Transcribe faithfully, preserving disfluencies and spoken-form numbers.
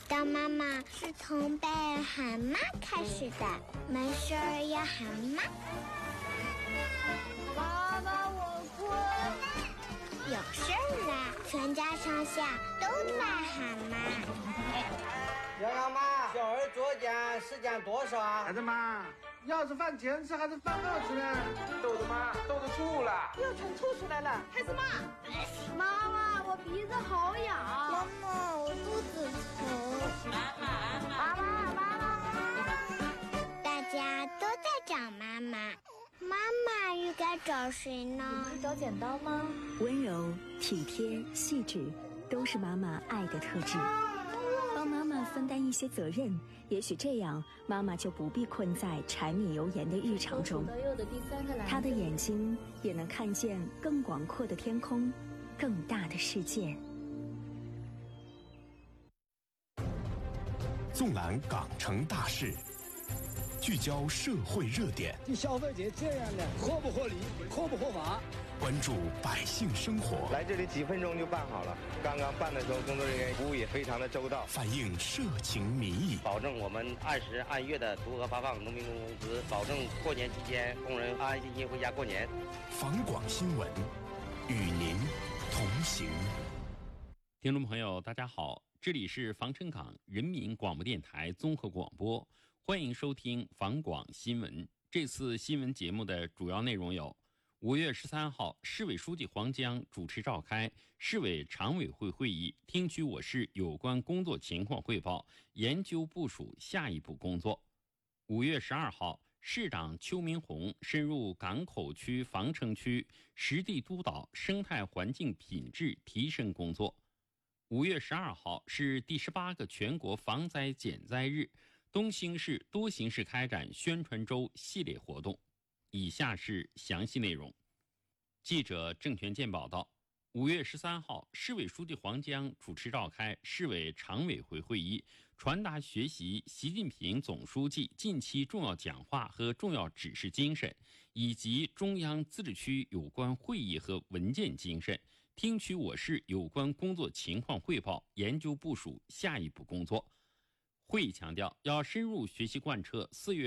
当妈妈是从被喊妈开始的，没事儿要喊妈。 妈妈，我困。 有事儿啦，全家上下都在喊妈。 杨妈妈，小儿左减是减多少啊？ 孩子妈，要是饭前吃还是饭后吃呢？ 豆子妈，豆子吐了， 又成吐出来了。孩子妈，妈妈，我鼻子好痒。 妈妈，我肚子疼。 妈妈，妈妈，妈妈， 大家都在找妈妈，妈妈又该找谁呢？ 你会找剪刀吗？ 温柔、体贴、细致，都是妈妈爱的特质。帮妈妈分担一些责任，也许这样妈妈就不必困在柴米油盐的日常中。她的眼睛也能看见更广阔的天空，更大的世界。 纵览港城大事，聚焦社会热点。 就消费者这样的，合不合理，合不合法？ 关注百姓生活。 来这里几分钟就办好了，刚刚办的时候工作人员服务也非常的周到， 反映社情民意， 保证我们按时按月的如何发放农民工工资，保证过年期间工人安安心心回家过年。 访广新闻，与您同行。 听众朋友大家好，这里是防城港人民广播电台综合广播，欢迎收听访广新闻。这次新闻节目的主要内容有：五月十三号，市委书记黄江主持召开市委常委会会议，听取我市有关工作情况汇报，研究部署下一步工作。五月十二号，市长邱明红深入港口区、防城区，实地督导生态环境品质提升工作。五月十二号是第十八个全国防灾减灾日，东兴市多形式开展宣传周系列活动。以下是详细内容。记者郑全健报道，五月十三号，市委书记黄江主持召开市委常委会会议，传达学习习近平总书记近期重要讲话和重要指示精神，以及中央自治区有关会议和文件精神，听取我市有关工作情况汇报，研究部署下一步工作。会议强调，要深入学习贯彻四月